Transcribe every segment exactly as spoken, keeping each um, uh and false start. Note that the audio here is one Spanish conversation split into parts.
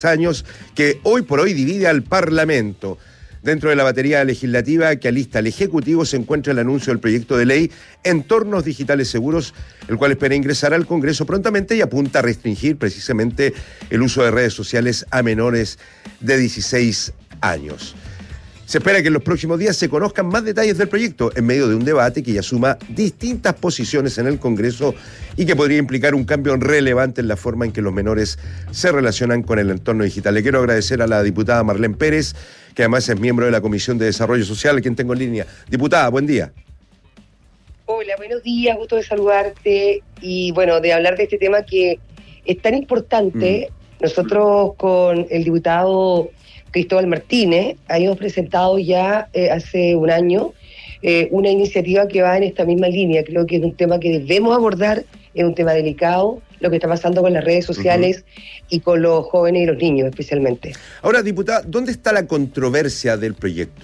años que hoy por hoy divide al Parlamento. Dentro de la batería legislativa que alista el Ejecutivo se encuentra el anuncio del proyecto de ley Entornos Digitales Seguros, el cual espera ingresar al Congreso prontamente y apunta a restringir precisamente el uso de redes sociales a menores de dieciséis años. Se espera que en los próximos días se conozcan más detalles del proyecto en medio de un debate que ya suma distintas posiciones en el Congreso y que podría implicar un cambio relevante en la forma en que los menores se relacionan con el entorno digital. Le quiero agradecer a la diputada Marlene Pérez, que además es miembro de la Comisión de Desarrollo Social, a quien tengo en línea. Diputada, buen día. Hola, buenos días, gusto de saludarte y bueno, de hablar de este tema que es tan importante. Mm. Nosotros con el diputado Cristóbal Martínez habíamos presentado ya eh, hace un año eh, una iniciativa que va en esta misma línea. Creo que es un tema que debemos abordar, es un tema delicado, lo que está pasando con las redes sociales uh-huh. y con los jóvenes y los niños especialmente. Ahora, diputada, ¿dónde está la controversia del proyecto?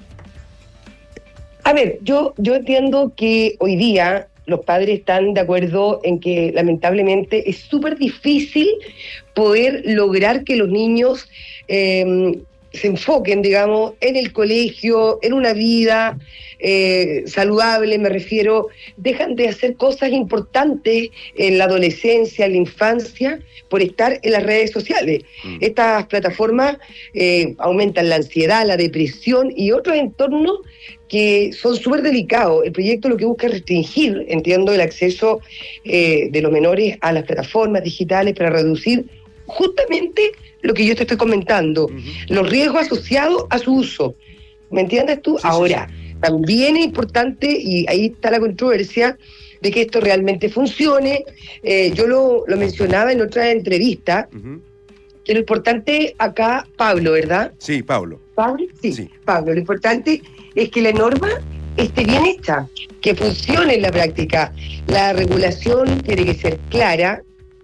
A ver, yo, yo entiendo que hoy día los padres están de acuerdo en que lamentablemente es súper difícil poder lograr que los niños eh, se enfoquen, digamos, en el colegio, en una vida eh, saludable, me refiero, dejan de hacer cosas importantes en la adolescencia, en la infancia, por estar en las redes sociales. Mm. Estas plataformas eh, aumentan la ansiedad, la depresión y otros entornos que son súper delicados. El proyecto lo que busca es restringir, entiendo, el acceso eh, de los menores a las plataformas digitales para reducir justamente lo que yo te estoy comentando, uh-huh. los riesgos asociados a su uso. ¿Me entiendes tú? Sí, Ahora, sí, sí. también es importante, y ahí está la controversia, de que esto realmente funcione. Eh, yo lo, lo mencionaba en otra entrevista, uh-huh. que lo importante acá, Pablo, ¿verdad? Sí, Pablo. ¿Pablo? Sí, sí, Pablo. Lo importante es que la norma esté bien hecha, que funcione en la práctica. La regulación tiene que ser clara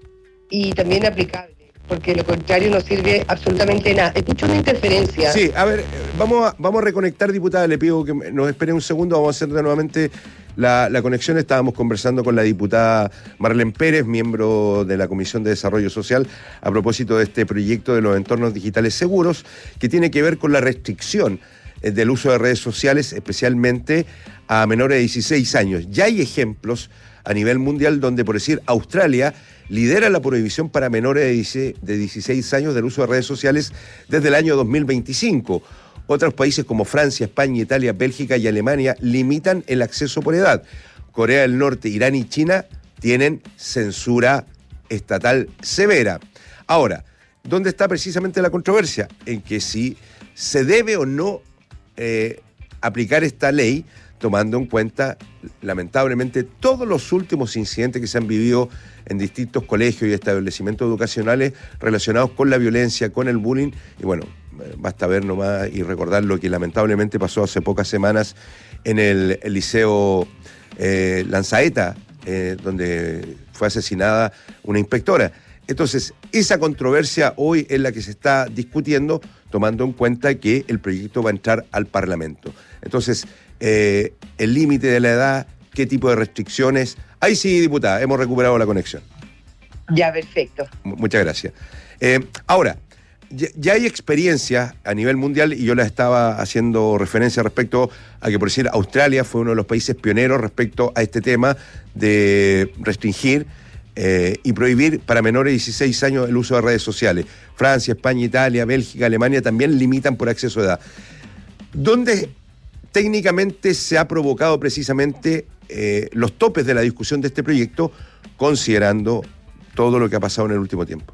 y también aplicable, porque lo contrario no sirve absolutamente nada. Escucho una interferencia. Sí, a ver, vamos a, vamos a reconectar, diputada, le pido que nos espere un segundo, vamos a hacer nuevamente la, la conexión. Estábamos conversando con la diputada Marlene Pérez, miembro de la Comisión de Desarrollo Social, a propósito de este proyecto de los entornos digitales seguros, que tiene que ver con la restricción del uso de redes sociales, especialmente a menores de dieciséis años. Ya hay ejemplos a nivel mundial donde, por decir, Australia lidera la prohibición para menores de dieciséis años del uso de redes sociales desde el año dos mil veinticinco. Otros países como Francia, España, Italia, Bélgica y Alemania limitan el acceso por edad. Corea del Norte, Irán y China tienen censura estatal severa. Ahora, ¿dónde está precisamente la controversia? En que si se debe o no eh, aplicar esta ley, tomando en cuenta, lamentablemente, todos los últimos incidentes que se han vivido en distintos colegios y establecimientos educacionales relacionados con la violencia, con el bullying. Y bueno, basta ver nomás y recordar lo que lamentablemente pasó hace pocas semanas en el, el liceo eh, Lanzaeta, eh, donde fue asesinada una inspectora. Entonces, esa controversia hoy es la que se está discutiendo, tomando en cuenta que el proyecto va a entrar al Parlamento. Entonces, eh, el límite de la edad, qué tipo de restricciones. Ahí sí, diputada, hemos recuperado la conexión. Ya, perfecto. M- muchas gracias. Eh, ahora, ya, ya hay experiencias a nivel mundial, y yo la estaba haciendo referencia respecto a que, por decir, Australia fue uno de los países pioneros respecto a este tema de restringir Eh, y prohibir para menores de dieciséis años el uso de redes sociales. Francia, España, Italia, Bélgica, Alemania también limitan por acceso de edad. ¿Dónde técnicamente se ha provocado precisamente eh, los topes de la discusión de este proyecto, considerando todo lo que ha pasado en el último tiempo?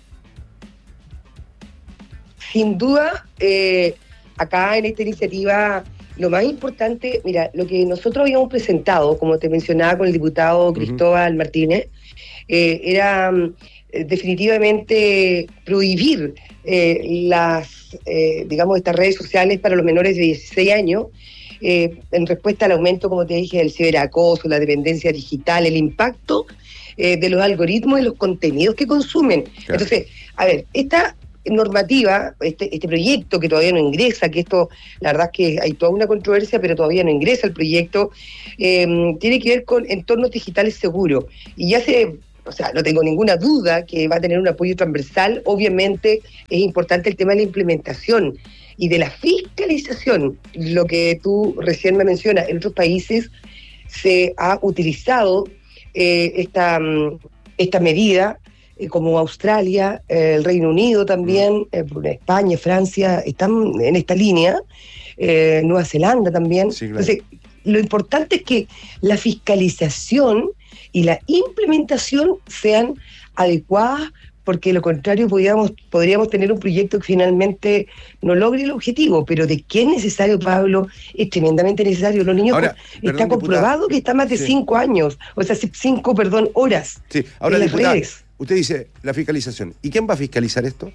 Sin duda, eh, acá en esta iniciativa, lo más importante, mira, lo que nosotros habíamos presentado, como te mencionaba con el diputado Cristóbal uh-huh. Martínez, eh, era eh, definitivamente prohibir eh, las, eh, digamos, estas redes sociales para los menores de dieciséis años, eh, en respuesta al aumento, como te dije, del ciberacoso, la dependencia digital, el impacto eh, de los algoritmos y los contenidos que consumen. Claro. Entonces, a ver, esta normativa, este, este proyecto que todavía no ingresa, que esto, la verdad es que hay toda una controversia, pero todavía no ingresa el proyecto, eh, tiene que ver con entornos digitales seguros. Y ya se o sea, no tengo ninguna duda que va a tener un apoyo transversal. Obviamente es importante el tema de la implementación y de la fiscalización. Lo que tú recién me mencionas, en otros países se ha utilizado eh, esta, esta medida, eh, como Australia, eh, el Reino Unido también, eh, España, Francia, están en esta línea, eh, Nueva Zelanda también. Sí, claro. Entonces, lo importante es que la fiscalización y la implementación sean adecuadas, porque de lo contrario podríamos, podríamos tener un proyecto que finalmente no logre el objetivo. Pero de qué es necesario, Pablo, es tremendamente necesario. Los niños, ahora, está perdón, comprobado diputada, que está más de sí. cinco años, o sea, cinco, perdón, horas. Sí, ahora, en las diputada, redes. Usted dice la fiscalización. ¿Y quién va a fiscalizar esto?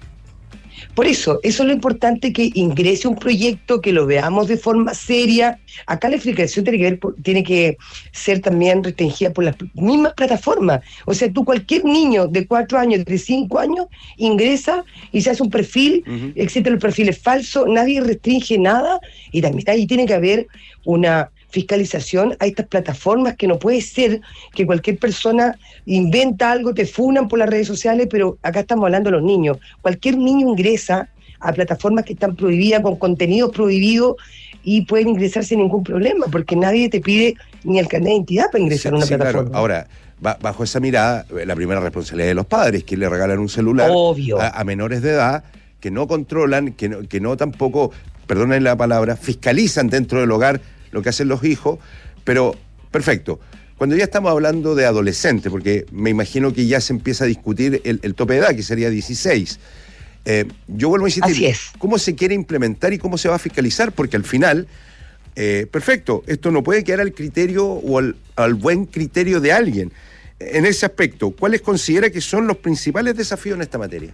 Por eso, eso es lo importante, que ingrese un proyecto, que lo veamos de forma seria. Acá la fiscalización tiene que ver, tiene que ser también restringida por las mismas plataformas. O sea, tú, cualquier niño de cuatro años, de cinco años, ingresa y se hace un perfil, uh-huh. existen los perfiles falsos, nadie restringe nada, y también ahí tiene que haber una fiscalización a estas plataformas, que no puede ser que cualquier persona inventa algo, te funan por las redes sociales, pero acá estamos hablando de los niños. Cualquier niño ingresa a plataformas que están prohibidas, con contenidos prohibidos, y pueden ingresar sin ningún problema, porque nadie te pide ni el carnet de identidad para ingresar sí, a una sí, plataforma. Claro. Ahora, bajo esa mirada, la primera responsabilidad de los padres, que le regalan un celular a, a menores de edad, que no controlan, que no, que no tampoco, perdonen la palabra, fiscalizan dentro del hogar lo que hacen los hijos. Pero, perfecto, cuando ya estamos hablando de adolescentes, porque me imagino que ya se empieza a discutir el, el tope de edad, que sería dieciséis, eh, yo vuelvo a insistir, así es. ¿Cómo se quiere implementar y cómo se va a fiscalizar? Porque al final, eh, perfecto, esto no puede quedar al criterio o al, al buen criterio de alguien. En ese aspecto, ¿cuáles considera que son los principales desafíos en esta materia?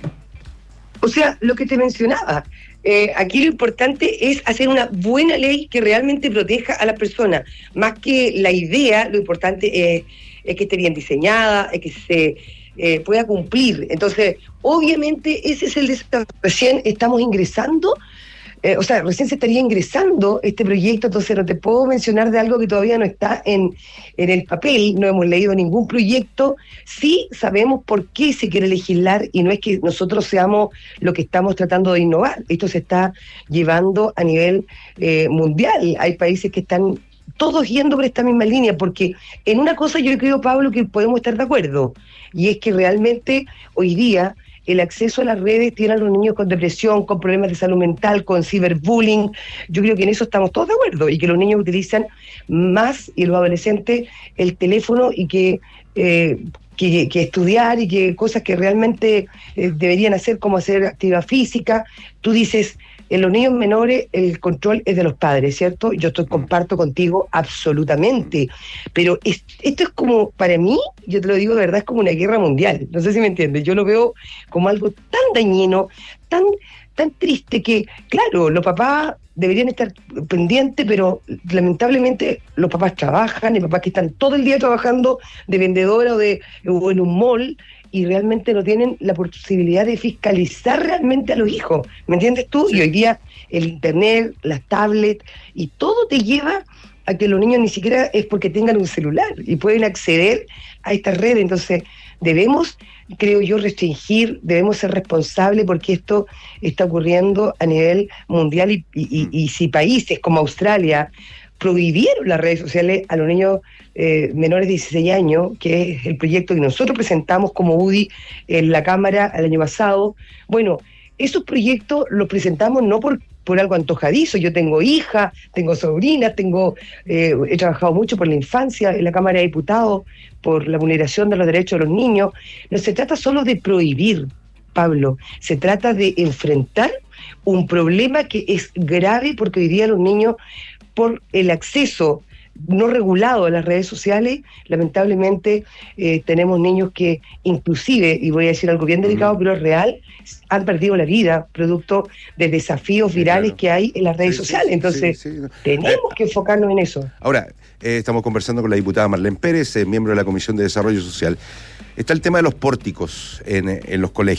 O sea, lo que te mencionaba, eh, aquí lo importante es hacer una buena ley que realmente proteja a las personas. Más que la idea, lo importante es, es que esté bien diseñada, es que se eh, pueda cumplir. Entonces, obviamente, ese es el desafío. Recién estamos ingresando, eh, o sea, recién se estaría ingresando este proyecto, entonces no te puedo mencionar de algo que todavía no está en, en el papel, no hemos leído ningún proyecto. Sí sabemos por qué se quiere legislar, y no es que nosotros seamos lo que estamos tratando de innovar. Esto se está llevando a nivel eh, mundial. Hay países que están todos yendo por esta misma línea, porque en una cosa yo creo, Pablo, que podemos estar de acuerdo, y es que realmente hoy día el acceso a las redes tiene a los niños con depresión, con problemas de salud mental, con ciberbullying. Yo creo que en eso estamos todos de acuerdo, y que los niños utilizan más, y los adolescentes, el teléfono, y que, eh, que, que estudiar, y que cosas que realmente eh, deberían hacer, como hacer actividad física. Tú dices, en los niños menores el control es de los padres, ¿cierto? Yo estoy, comparto contigo absolutamente, pero es, esto es como, para mí, yo te lo digo de verdad, es como una guerra mundial. No sé si me entiendes. Yo lo veo como algo tan dañino, tan, tan triste, que, claro, los papás deberían estar pendientes, pero lamentablemente los papás trabajan, y papás que están todo el día trabajando de vendedora o, de, o en un mall, y realmente no tienen la posibilidad de fiscalizar realmente a los hijos, ¿me entiendes tú? Sí. Y hoy día el internet, las tablets, y todo te lleva a que los niños ni siquiera es porque tengan un celular y pueden acceder a estas redes. Entonces debemos, creo yo, restringir, debemos ser responsables, porque esto está ocurriendo a nivel mundial, y, y, y, y si países como Australia prohibieron las redes sociales a los niños eh, menores de dieciséis años, que es el proyecto que nosotros presentamos como U D I en la Cámara el año pasado. Bueno, esos proyectos los presentamos no por, por algo antojadizo. Yo tengo hija, tengo sobrinas, tengo, eh, he trabajado mucho por la infancia en la Cámara de Diputados, por la vulneración de los derechos de los niños. No se trata solo de prohibir, Pablo, se trata de enfrentar un problema que es grave, porque hoy día los niños, por el acceso no regulado a las redes sociales, lamentablemente eh, tenemos niños que inclusive, y voy a decir algo bien delicado, uh-huh. pero es real, han perdido la vida producto de desafíos virales sí, claro. que hay en las redes sí, sociales. Entonces sí, sí, sí. tenemos eh, que enfocarnos en eso. Ahora, eh, estamos conversando con la diputada Marlene Pérez, eh, miembro de la Comisión de Desarrollo Social. Está el tema de los pórticos en, en los colegios.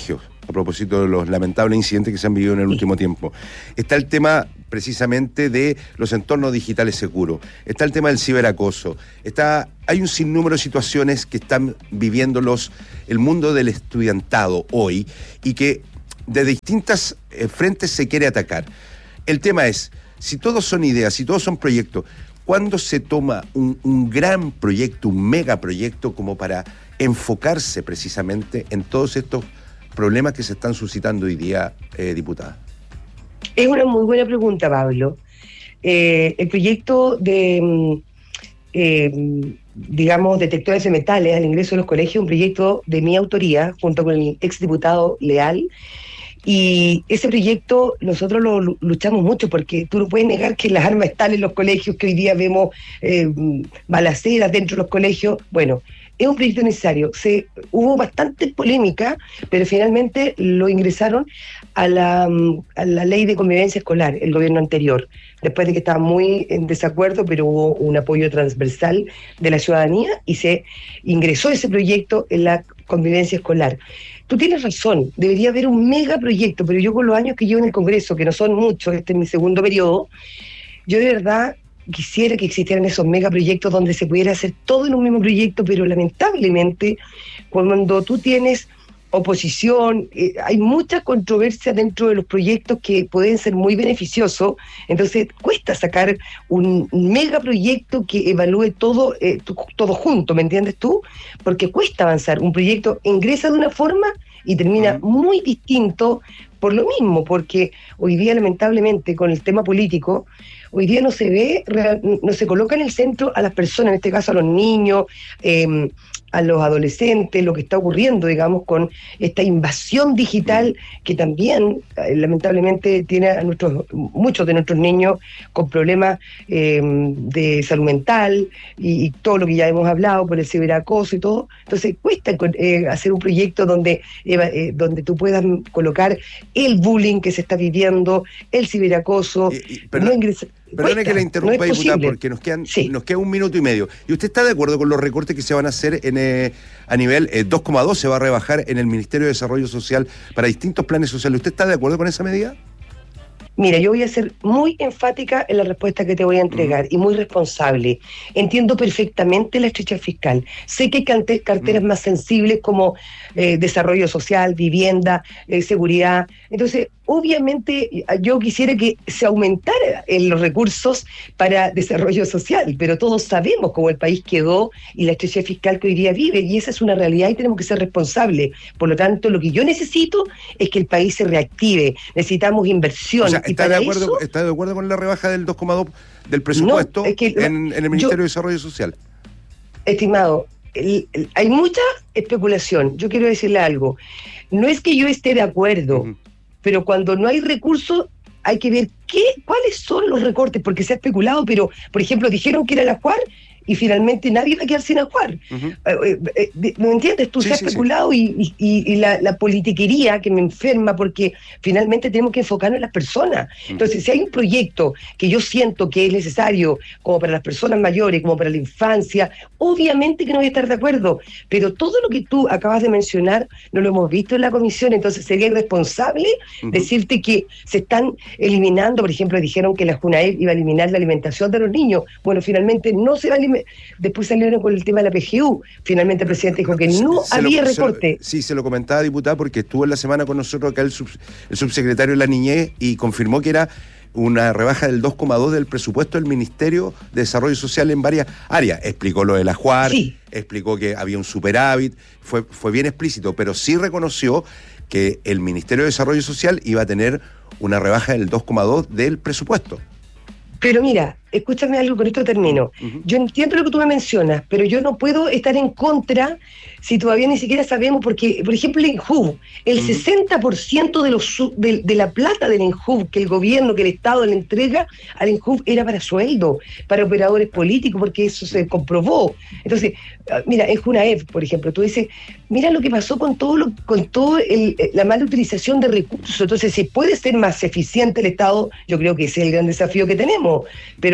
a propósito de los lamentables incidentes que se han vivido en el último tiempo. Está el tema precisamente de los entornos digitales seguros, está el tema del ciberacoso, está, hay un sinnúmero de situaciones que están viviendo los, el mundo del estudiantado hoy y que de distintas eh, frentes se quiere atacar. El tema es, si todos son ideas, si todos son proyectos, ¿cuándo se toma un, un gran proyecto, un megaproyecto como para enfocarse precisamente en todos estos problemas que se están suscitando hoy día, eh, diputada? Es una muy buena pregunta, Pablo. Eh, el proyecto de, eh, digamos, detectores de metales al ingreso de los colegios es un proyecto de mi autoría, junto con el exdiputado Leal, y ese proyecto nosotros lo luchamos mucho porque tú no puedes negar que las armas están en los colegios, que hoy día vemos eh, balaceras dentro de los colegios. Bueno, es un proyecto necesario. Se, hubo bastante polémica, pero finalmente lo ingresaron a la, a la ley de convivencia escolar, el gobierno anterior, después de que estaba muy en desacuerdo, pero hubo un apoyo transversal de la ciudadanía y se ingresó ese proyecto en la convivencia escolar. Tú tienes razón, debería haber un megaproyecto, pero yo con los años que llevo en el Congreso, que no son muchos, este es mi segundo periodo, yo de verdad quisiera que existieran esos megaproyectos donde se pudiera hacer todo en un mismo proyecto, pero lamentablemente cuando tú tienes oposición, eh, hay mucha controversia dentro de los proyectos que pueden ser muy beneficiosos, entonces cuesta sacar un megaproyecto que evalúe todo, eh, todo junto, ¿me entiendes tú? Porque cuesta avanzar, un proyecto ingresa de una forma y termina muy distinto por lo mismo, porque hoy día lamentablemente con el tema político, hoy día no se ve, no se coloca en el centro a las personas, en este caso a los niños, eh, a los adolescentes, lo que está ocurriendo, digamos, con esta invasión digital que también, eh, lamentablemente, tiene a nuestros, muchos de nuestros niños con problemas eh, de salud mental y, y todo lo que ya hemos hablado por el ciberacoso y todo. Entonces, cuesta eh, hacer un proyecto donde, eh, donde tú puedas colocar el bullying que se está viviendo, el ciberacoso, y, y, pero... no ingresa... Perdone que la interrumpa, no diputada, porque nos quedan sí. nos queda un minuto y medio. ¿Y usted está de acuerdo con los recortes que se van a hacer en eh, a nivel eh, dos coma dos se va a rebajar en el Ministerio de Desarrollo Social para distintos planes sociales? ¿Usted está de acuerdo con esa medida? Mira, yo voy a ser muy enfática en la respuesta que te voy a entregar uh-huh. y muy responsable. Entiendo perfectamente la estrecha fiscal. Sé que hay carteras uh-huh. más sensibles como eh, desarrollo social, vivienda, eh, seguridad. Entonces, obviamente, yo quisiera que se aumentara en los recursos para desarrollo social, pero todos sabemos cómo el país quedó y la estrecha fiscal que hoy día vive, y esa es una realidad y tenemos que ser responsables. Por lo tanto, lo que yo necesito es que el país se reactive. Necesitamos inversión. O sea, ¿está, de acuerdo, eso, ¿está de acuerdo con la rebaja del dos coma dos del presupuesto no, es que, en, en el Ministerio yo, de Desarrollo Social? Estimado, el, el, hay mucha especulación. Yo quiero decirle algo. No es que yo esté de acuerdo, uh-huh. pero cuando no hay recursos hay que ver qué, cuáles son los recortes, porque se ha especulado, pero, por ejemplo, dijeron que era la Juar y finalmente nadie va a quedar sin ajuar. Uh-huh. Eh, eh, eh, ¿Me entiendes? Tú sí, se has sí, especulado sí. y, y, y la, la politiquería que me enferma, porque finalmente tenemos que enfocarnos en las personas. Uh-huh. Entonces, si hay un proyecto que yo siento que es necesario, como para las personas mayores, como para la infancia, obviamente que no voy a estar de acuerdo, pero todo lo que tú acabas de mencionar no lo hemos visto en la comisión, entonces sería irresponsable uh-huh. decirte que se están eliminando, por ejemplo, dijeron que la JUNAEP iba a eliminar la alimentación de los niños. Bueno, finalmente no se va a eliminar. Después salieron con el tema de la P G U. Finalmente el presidente dijo que no se había lo, recorte. Se lo, sí, se lo comentaba, diputada, porque estuvo en la semana con nosotros acá el, sub, el subsecretario de la Niñez y confirmó que era una rebaja del dos coma dos del presupuesto del Ministerio de Desarrollo Social en varias áreas. Explicó lo de la Juar, sí. explicó que había un superávit, fue, fue bien explícito, pero sí reconoció que el Ministerio de Desarrollo Social iba a tener una rebaja del dos coma dos del presupuesto. Pero mira, escúchame algo, con esto termino. Uh-huh. Yo entiendo lo que tú me mencionas, pero yo no puedo estar en contra si todavía ni siquiera sabemos, porque, por ejemplo, el ENJUV, el uh-huh. sesenta por ciento de, los, de, de la plata del ENJUV que el gobierno, que el Estado le entrega al ENJUV era para sueldo, para operadores políticos, porque eso se comprobó. Entonces, mira, en JUNAEP, por ejemplo, tú dices, mira lo que pasó con todo lo, con todo el, la mala utilización de recursos. Entonces, si puede ser más eficiente el Estado, yo creo que ese es el gran desafío que tenemos, pero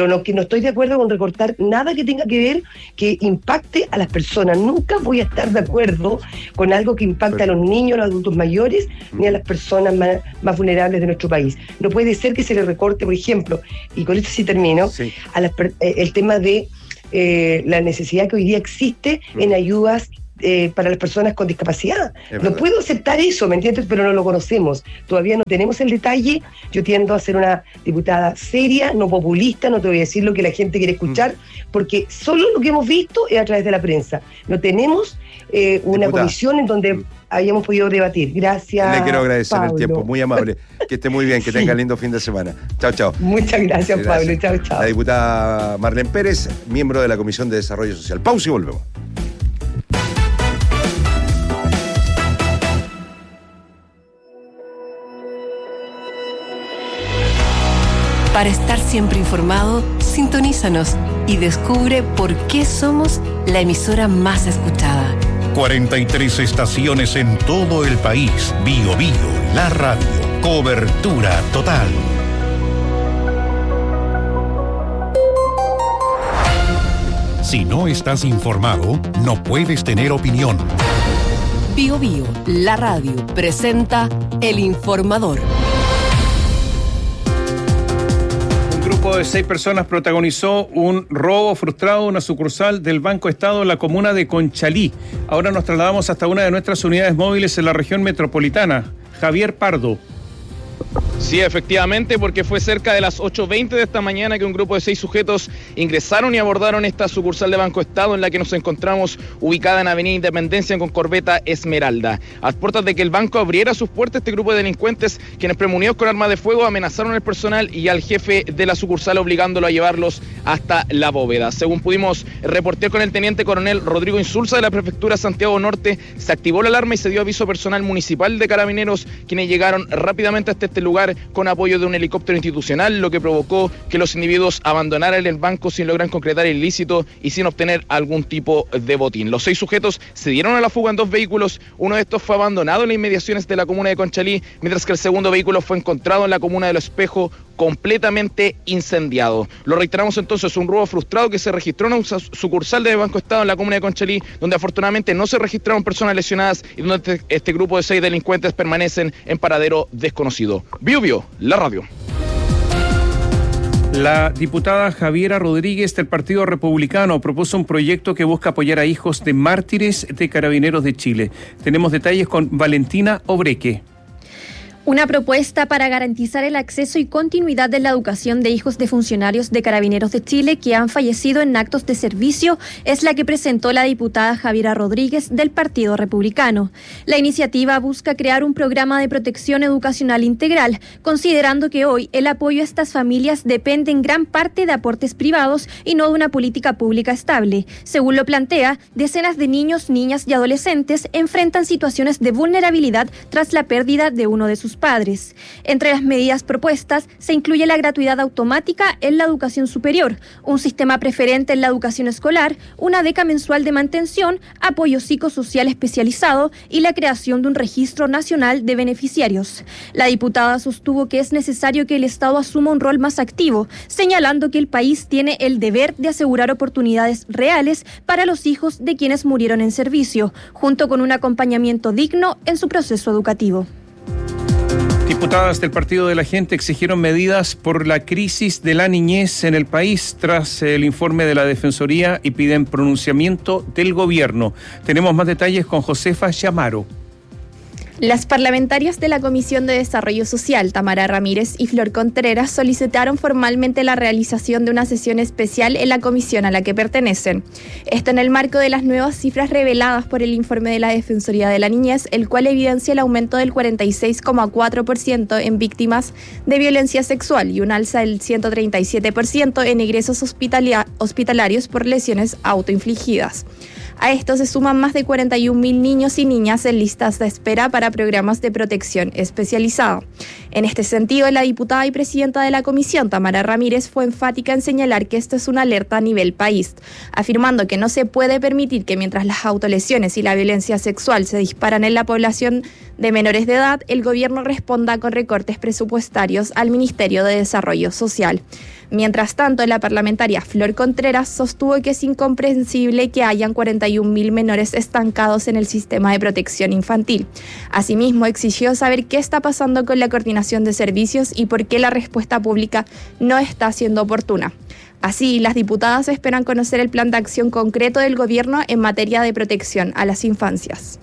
no, que no estoy de acuerdo con recortar nada que tenga que ver, que impacte a las personas. Nunca voy a estar de acuerdo con algo que impacte a los niños, a los adultos mayores, ni a las personas más, más vulnerables de nuestro país. No puede ser que se le recorte, por ejemplo, y con esto sí termino, sí. a las, el tema de eh, la necesidad que hoy día existe mm. en ayudas Eh, para las personas con discapacidad. Es no verdad. Puedo aceptar eso, ¿me entiendes? Pero no lo conocemos. Todavía no tenemos el detalle. Yo tiendo a ser una diputada seria, no populista, no te voy a decir lo que la gente quiere escuchar, mm. porque solo lo que hemos visto es a través de la prensa. No tenemos eh, una diputada. Comisión en donde mm. hayamos podido debatir. Gracias, Le quiero agradecer Pablo. El tiempo, muy amable. Que esté muy bien, que sí. tenga lindo fin de semana. Chao, chao. Muchas gracias, gracias. Pablo. Chao, chao. La diputada Marlene Pérez, miembro de la Comisión de Desarrollo Social. Pausa y volvemos. Para estar siempre informado, sintonízanos y descubre por qué somos la emisora más escuchada. cuarenta y tres estaciones en todo el país. Bio Bio, la radio. Cobertura total. Si no estás informado, no puedes tener opinión. Bio Bio, la radio, presenta El Informador. Un grupo de seis personas protagonizó un robo frustrado en una sucursal del Banco Estado en la comuna de Conchalí. Ahora nos trasladamos hasta una de nuestras unidades móviles en la región metropolitana. Javier Pardo. Sí, efectivamente, porque fue cerca de las ocho veinte de esta mañana que un grupo de seis sujetos ingresaron y abordaron esta sucursal de Banco Estado en la que nos encontramos ubicada en Avenida Independencia con corbeta Esmeralda. A puertas de que el banco abriera sus puertas, este grupo de delincuentes, quienes premunidos con armas de fuego, amenazaron al personal y al jefe de la sucursal obligándolo a llevarlos hasta la bóveda. Según pudimos reportear con el teniente coronel Rodrigo Insulza de la prefectura Santiago Norte, se activó la alarma y se dio aviso personal municipal de carabineros, quienes llegaron rápidamente hasta este lugar con apoyo de un helicóptero institucional, lo que provocó que los individuos abandonaran el banco sin lograr concretar el ilícito y sin obtener algún tipo de botín. Los seis sujetos se dieron a la fuga en dos vehículos. Uno de estos fue abandonado en las inmediaciones de la comuna de Conchalí, mientras que el segundo vehículo fue encontrado en la comuna de Lo Espejo, completamente incendiado. Lo reiteramos entonces, un robo frustrado que se registró en una sucursal de Banco Estado en la comuna de Conchalí, donde afortunadamente no se registraron personas lesionadas y donde este, este grupo de seis delincuentes permanecen en paradero desconocido. Bio Bio, la radio. La diputada Javiera Rodríguez del Partido Republicano propuso un proyecto que busca apoyar a hijos de mártires de Carabineros de Chile. Tenemos detalles con Valentina Obreque. Una propuesta para garantizar el acceso y continuidad de la educación de hijos de funcionarios de Carabineros de Chile que han fallecido en actos de servicio es la que presentó la diputada Javiera Rodríguez del Partido Republicano. La iniciativa busca crear un programa de protección educacional integral, considerando que hoy el apoyo a estas familias depende en gran parte de aportes privados y no de una política pública estable. Según lo plantea, decenas de niños, niñas y adolescentes enfrentan situaciones de vulnerabilidad tras la pérdida de uno de sus padres. Entre las medidas propuestas se incluye la gratuidad automática en la educación superior, un sistema preferente en la educación escolar, una beca mensual de mantención, apoyo psicosocial especializado y la creación de un registro nacional de beneficiarios. La diputada sostuvo que es necesario que el Estado asuma un rol más activo, señalando que el país tiene el deber de asegurar oportunidades reales para los hijos de quienes murieron en servicio, junto con un acompañamiento digno en su proceso educativo. Diputadas del Partido de la Gente exigieron medidas por la crisis de la niñez en el país tras el informe de la Defensoría y piden pronunciamiento del gobierno. Tenemos más detalles con Josefa Chamaro. Las parlamentarias de la Comisión de Desarrollo Social, Tamara Ramírez y Flor Contreras, solicitaron formalmente la realización de una sesión especial en la comisión a la que pertenecen. Esto en el marco de las nuevas cifras reveladas por el informe de la Defensoría de la Niñez, el cual evidencia el aumento del cuarenta y seis coma cuatro por ciento en víctimas de violencia sexual y un alza del ciento treinta y siete por ciento en ingresos hospitalia- hospitalarios por lesiones autoinfligidas. A esto se suman más de cuarenta y un mil niños y niñas en listas de espera para programas de protección especializada. En este sentido, la diputada y presidenta de la comisión, Tamara Ramírez, fue enfática en señalar que esto es una alerta a nivel país, afirmando que no se puede permitir que mientras las autolesiones y la violencia sexual se disparan en la población de menores de edad, el gobierno responda con recortes presupuestarios al Ministerio de Desarrollo Social. Mientras tanto, la parlamentaria Flor Contreras sostuvo que es incomprensible que hayan cuarenta y un mil menores estancados en el sistema de protección infantil. Asimismo, exigió saber qué está pasando con la coordinación de servicios y por qué la respuesta pública no está siendo oportuna. Así, las diputadas esperan conocer el plan de acción concreto del gobierno en materia de protección a las infancias.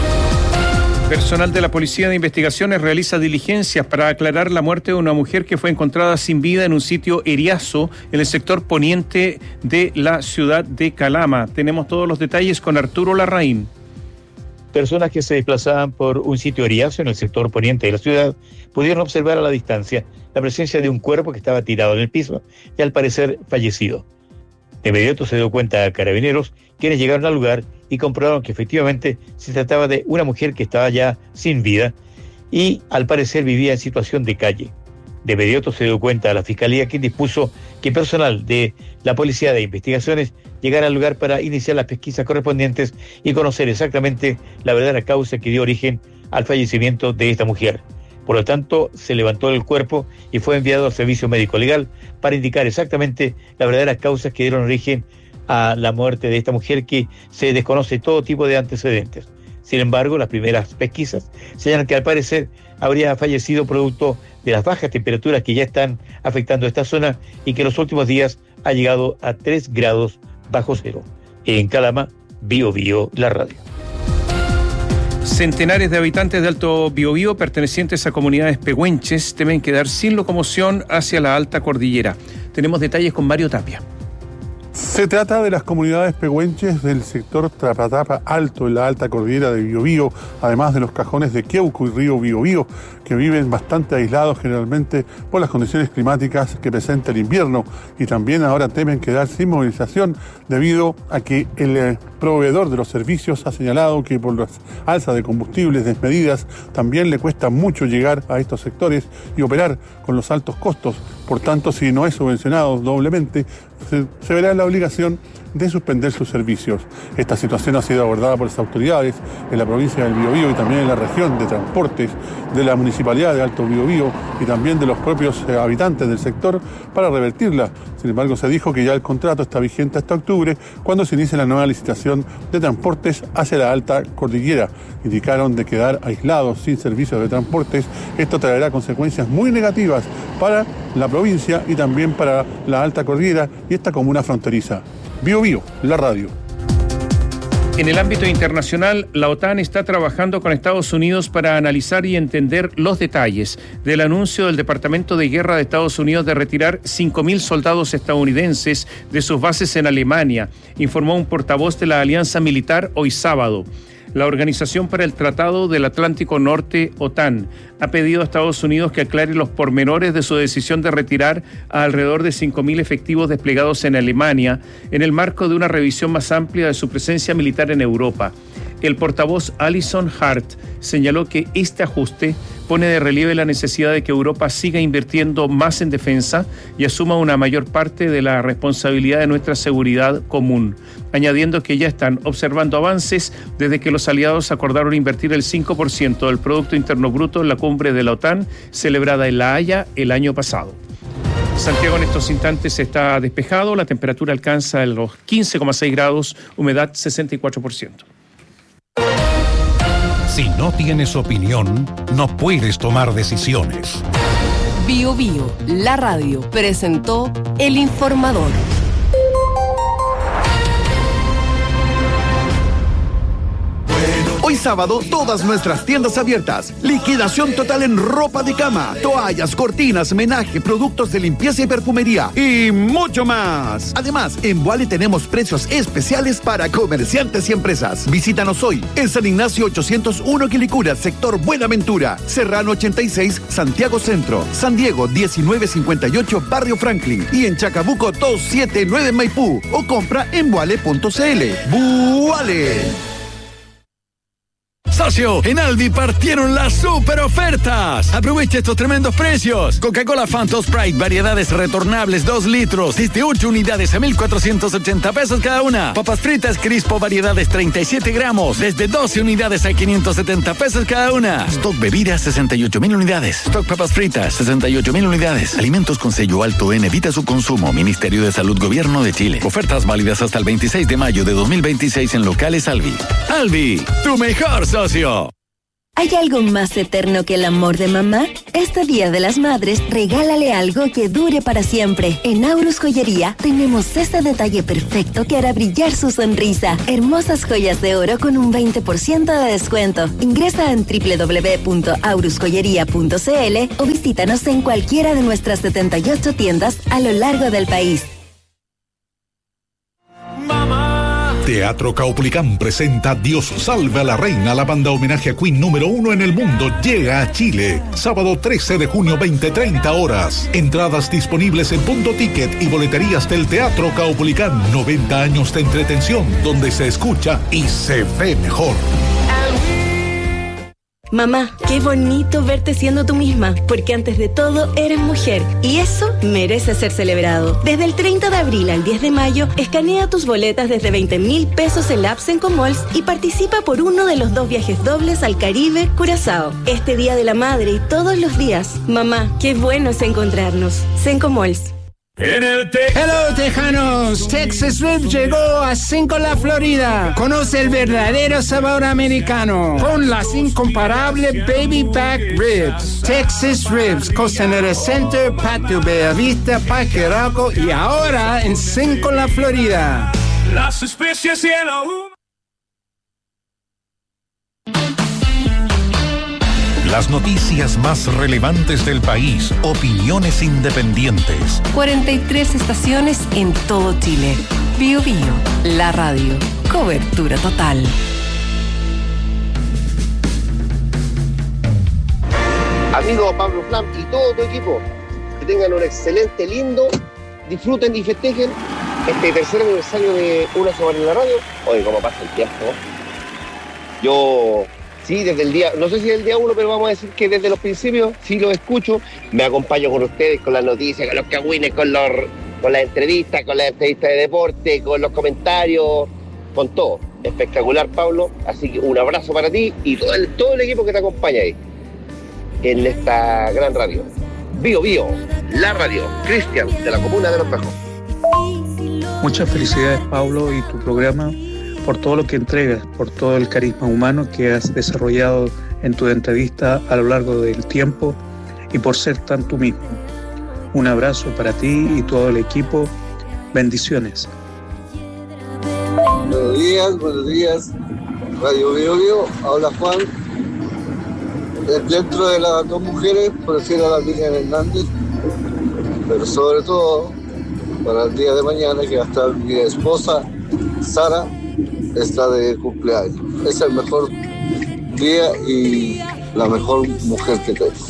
Personal de la Policía de Investigaciones realiza diligencias para aclarar la muerte de una mujer que fue encontrada sin vida en un sitio Eriazo, en el sector poniente de la ciudad de Calama. Tenemos todos los detalles con Arturo Larraín. Personas que se desplazaban por un sitio Eriazo en el sector poniente de la ciudad pudieron observar a la distancia la presencia de un cuerpo que estaba tirado en el piso y al parecer fallecido. De inmediato se dio cuenta a carabineros, quienes llegaron al lugar y comprobaron que efectivamente se trataba de una mujer que estaba ya sin vida y al parecer vivía en situación de calle. De inmediato se dio cuenta a la Fiscalía, quien dispuso que personal de la Policía de Investigaciones llegara al lugar para iniciar las pesquisas correspondientes y conocer exactamente la verdadera causa que dio origen al fallecimiento de esta mujer. Por lo tanto, se levantó el cuerpo y fue enviado al Servicio Médico Legal para indicar exactamente las verdaderas causas que dieron origen a la muerte de esta mujer, que se desconoce todo tipo de antecedentes. Sin embargo, las primeras pesquisas señalan que al parecer habría fallecido producto de las bajas temperaturas que ya están afectando esta zona y que en los últimos días ha llegado a tres grados bajo cero. En Calama, Bio Bio, la radio. Centenares de habitantes de Alto Biobío pertenecientes a comunidades pehuenches temen quedar sin locomoción hacia la alta cordillera. Tenemos detalles con Mario Tapia. Se trata de las comunidades pehuenches del sector Trapatapa Alto, en la alta cordillera de Biobío, además de los cajones de Queuco y río Biobío, que viven bastante aislados generalmente por las condiciones climáticas que presenta el invierno, y también ahora temen quedar sin movilización debido a que el eh, proveedor de los servicios ha señalado que por las alzas de combustibles desmedidas también le cuesta mucho llegar a estos sectores y operar con los altos costos. Por tanto, si no es subvencionado doblemente, se, se verá en la obligación de suspender sus servicios. Esta situación ha sido abordada por las autoridades en la provincia del Biobío y también en la región de transportes de la Municipalidad de Alto Biobío y también de los propios eh, habitantes del sector para revertirla. Sin embargo, se dijo que ya el contrato está vigente hasta octubre, cuando se inicie la nueva licitación de transportes hacia la alta cordillera. Indicaron de quedar aislados sin servicios de transportes. Esto traerá consecuencias muy negativas para la provincia y también para la alta cordillera y esta comuna fronteriza. Bio Bio, la radio. En el ámbito internacional, la OTAN está trabajando con Estados Unidos para analizar y entender los detalles del anuncio del Departamento de Guerra de Estados Unidos de retirar cinco mil soldados estadounidenses de sus bases en Alemania, informó un portavoz de la Alianza Militar hoy sábado. La Organización para el Tratado del Atlántico Norte, OTAN, ha pedido a Estados Unidos que aclare los pormenores de su decisión de retirar a alrededor de cinco mil efectivos desplegados en Alemania en el marco de una revisión más amplia de su presencia militar en Europa. El portavoz Alison Hart señaló que este ajuste pone de relieve la necesidad de que Europa siga invirtiendo más en defensa y asuma una mayor parte de la responsabilidad de nuestra seguridad común, añadiendo que ya están observando avances desde que los aliados acordaron invertir el cinco por ciento del Producto Interno Bruto en la cumbre de la OTAN celebrada en La Haya el año pasado. Santiago en estos instantes está despejado, la temperatura alcanza los quince coma seis grados, humedad sesenta y cuatro por ciento. Si no tienes opinión, no puedes tomar decisiones. Bio Bio, la radio, presentó El Informador. Hoy sábado, todas nuestras tiendas abiertas. Liquidación total en ropa de cama, toallas, cortinas, menaje, productos de limpieza y perfumería y mucho más. Además, en Vuale tenemos precios especiales para comerciantes y empresas. Visítanos hoy en San Ignacio ochocientos uno Quilicura, sector Buenaventura, Serrano ochenta y seis, Santiago Centro, San Diego diecinueve cincuenta y ocho, Barrio Franklin y en Chacabuco doscientos setenta y nueve Maipú o compra en vuale punto c l. Vuale. Socio, en Alvi partieron las super ofertas. Aprovecha estos tremendos precios. Coca-Cola Fanta Sprite, variedades retornables, dos litros, desde ocho unidades a mil cuatrocientos ochenta pesos cada una. Papas fritas Crispo, variedades treinta y siete gramos, desde doce unidades a quinientos setenta pesos cada una. Stock bebidas, sesenta y ocho mil unidades. Stock papas fritas, sesenta y ocho mil unidades. Alimentos con sello alto en, evita su consumo. Ministerio de Salud, Gobierno de Chile. Ofertas válidas hasta el veintiséis de mayo de dos mil veintiséis en locales Alvi. Alvi, tu mejor socio. ¿Hay algo más eterno que el amor de mamá? Este Día de las Madres, regálale algo que dure para siempre. En Aurus Joyería tenemos ese detalle perfecto que hará brillar su sonrisa. Hermosas joyas de oro con un veinte por ciento de descuento. Ingresa en doble u doble u doble u punto aurus joyería punto c l o visítanos en cualquiera de nuestras setenta y ocho tiendas a lo largo del país. Teatro Caupolicán presenta Dios salve a la reina. La banda homenaje a Queen número uno en el mundo llega a Chile. Sábado trece de junio, veinte treinta horas. Entradas disponibles en Punto Ticket y boleterías del Teatro Caupolicán. noventa años de entretención donde se escucha y se ve mejor. Mamá, qué bonito verte siendo tú misma, porque antes de todo eres mujer y eso merece ser celebrado. Desde el treinta de abril al diez de mayo, escanea tus boletas desde veinte mil pesos en la app Sencomalls y participa por uno de los dos viajes dobles al Caribe, Curazao. Este Día de la Madre y todos los días. Mamá, qué bueno es encontrarnos. Sencomalls. En el te- Hello, tejanos. Texas Ribs llegó a Cinco La Florida. Conoce el verdadero sabor americano con las incomparables Baby Back Ribs. Texas Ribs, Costanera Center, Patio Bellavista, Parque Arauco y ahora en Cinco La Florida. Las especies y el Las noticias más relevantes del país, opiniones independientes. cuarenta y tres estaciones en todo Chile. Bio Bio, la radio. Cobertura total. Amigo Pablo Flam y todo tu equipo, que tengan un excelente, lindo, disfruten y festejen este tercer aniversario de Una Semana en la Radio. Oye, cómo pasa el tiempo. Yo... Sí, desde el día, no sé si es el día uno, pero vamos a decir que desde los principios sí los escucho, me acompaño con ustedes, con las noticias, con los cagüines, con los, con las entrevistas, con las entrevistas de deporte, con los comentarios, con todo. Espectacular, Pablo, así que un abrazo para ti y todo el, todo el equipo que te acompaña ahí, en esta gran radio. Bio Bio, la radio, Cristian, de la comuna de Los Bajos. Muchas felicidades, Pablo, y tu programa, por todo lo que entregas, por todo el carisma humano que has desarrollado en tu entrevista a lo largo del tiempo y por ser tan tú mismo. Un abrazo para ti y todo el equipo. Bendiciones. Buenos días, buenos días. Radio Bio Bio, habla Juan. Dentro de las dos mujeres, prefiero a la Miriam Hernández, pero sobre todo para el día de mañana que va a estar mi esposa, Sara, está de cumpleaños. Es el mejor día y la mejor mujer que tengo.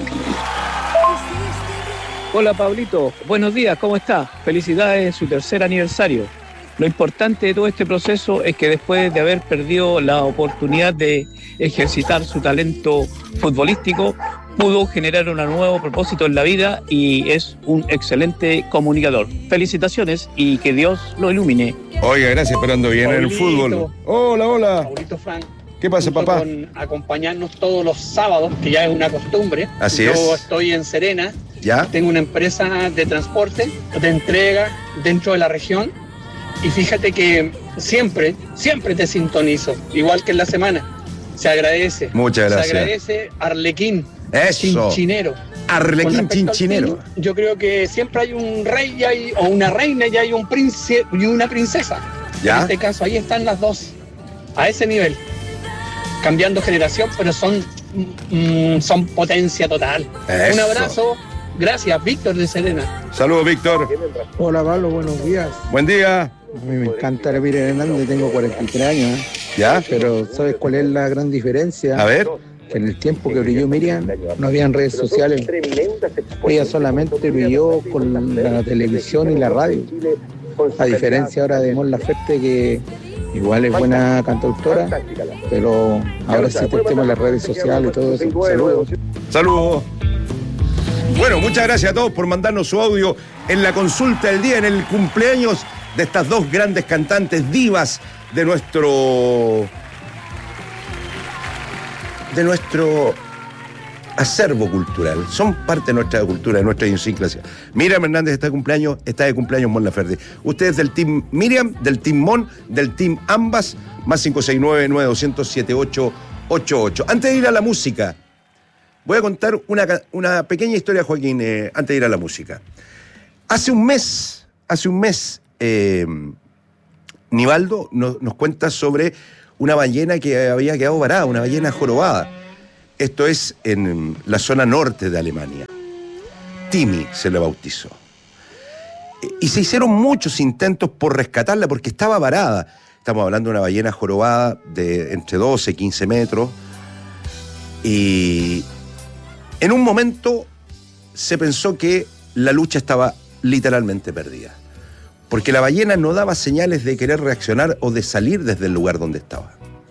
Hola Pablito, buenos días, ¿cómo está? Felicidades en su tercer aniversario. Lo importante de todo este proceso es que después de haber perdido la oportunidad de ejercitar su talento futbolístico, pudo generar un nuevo propósito en la vida y es un excelente comunicador. Felicitaciones y que Dios lo ilumine. Oiga, gracias, pero ando bien en el fútbol. Hola, hola. Paulito Frank. ¿Qué pasa, papá? Con acompañarnos todos los sábados, que ya es una costumbre. Así Yo es. Yo estoy en Serena. ¿Ya? Tengo una empresa de transporte, de entrega dentro de la región. Y fíjate que siempre, siempre te sintonizo, igual que en la semana. Se agradece. Muchas gracias. Se agradece Arlequín. Eso. Chinchinero. Arlequín Chinchinero. Film, yo creo que siempre hay un rey y hay, o una reina y hay un príncipe y una princesa. ¿Ya? En este caso, ahí están las dos. A ese nivel. Cambiando generación, pero son, mm, son potencia total. Eso. Un abrazo. Gracias, Víctor de Serena. Saludos, Víctor. Hola, Pablo, buenos días. Buen día. A mí me encanta la Miriam Hernández, tengo cuarenta y tres años. ¿eh? ¿Ya? Pero ¿sabes cuál es la gran diferencia? A ver. Que en el tiempo que brilló Miriam no habían redes sociales. Ella solamente brilló con la televisión y la radio. A diferencia ahora de Mon Laferte, que igual es buena cantautora, pero ahora existe el tema de las redes sociales y todo eso. Saludos. Saludos. Bueno, muchas gracias a todos por mandarnos su audio en la consulta del día, en el cumpleaños de estas dos grandes cantantes divas de nuestro de nuestro acervo cultural. Son parte de nuestra cultura, de nuestra idiosincrasia. Miriam Hernández está de cumpleaños, está de cumpleaños Mon Laferte. Ustedes del team Miriam, del team Mon, del team ambas, más cinco seis nueve, nueve dos cero cero, siete ocho ocho ocho. Antes de ir a la música, voy a contar una, una pequeña historia, Joaquín, eh, antes de ir a la música. Hace un mes, hace un mes, eh, Nivaldo nos, nos cuenta sobre una ballena que había quedado varada, una ballena jorobada. Esto es en la zona norte de Alemania. Timi se le bautizó. Y se hicieron muchos intentos por rescatarla porque estaba varada. Estamos hablando de una ballena jorobada de entre doce y quince metros. Y en un momento se pensó que la lucha estaba literalmente perdida. Porque la ballena no daba señales de querer reaccionar o de salir desde el lugar donde estaba.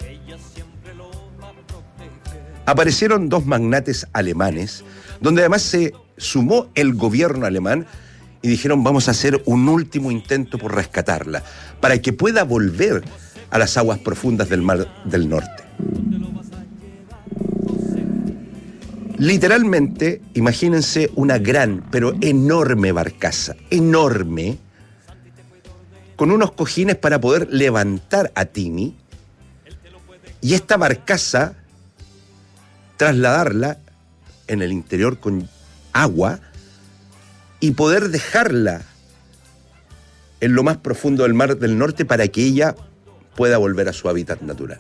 Aparecieron dos magnates alemanes, donde además se sumó el gobierno alemán y dijeron: vamos a hacer un último intento por rescatarla, para que pueda volver a las aguas profundas del Mar del Norte. Literalmente, imagínense una gran, pero enorme barcaza, enorme, con unos cojines para poder levantar a Timi, y esta barcaza trasladarla en el interior con agua y poder dejarla en lo más profundo del Mar del Norte para que ella pueda volver a su hábitat natural.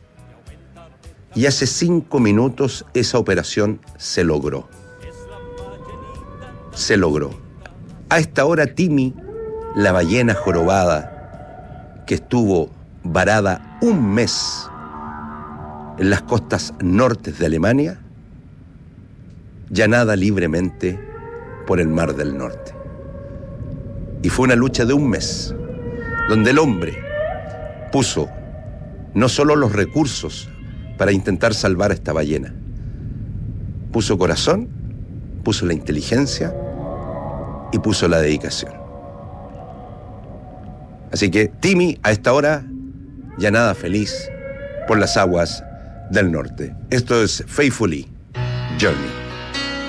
Y hace cinco minutos esa operación se logró. Se logró. A esta hora Timi, la ballena jorobada que estuvo varada un mes en las costas nortes de Alemania, ya nada libremente por el Mar del Norte. Y fue una lucha de un mes, donde el hombre puso no solo los recursos para intentar salvar a esta ballena, puso corazón, puso la inteligencia y puso la dedicación. Así que Timi, a esta hora, ya nada feliz por las aguas del norte. Esto es Faithfully Journey.